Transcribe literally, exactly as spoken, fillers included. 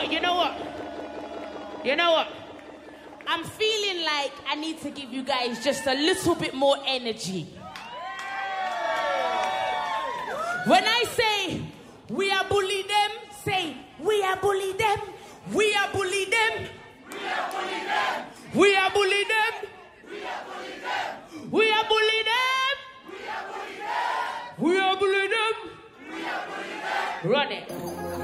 what? You know what? You know what? I'm feeling like I need to give you guys just a little bit more energy. When I say we are bully them, say we are bully them. We are bully them. We are bully them. We are bully them. We are bully them. We are bully them. We are bully them. We are bully them. We are bully them. Run it.